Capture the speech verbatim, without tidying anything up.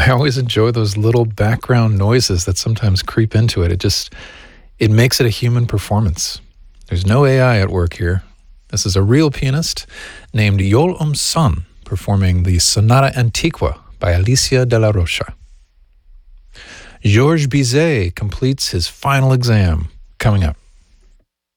I always enjoy those little background noises that sometimes creep into it. It just, it makes it a human performance. There's no A I at work here. This is a real pianist named Yol Um Son performing the Sonata Antiqua by Alicia de la Rocha. Georges Bizet completes his final exam coming up.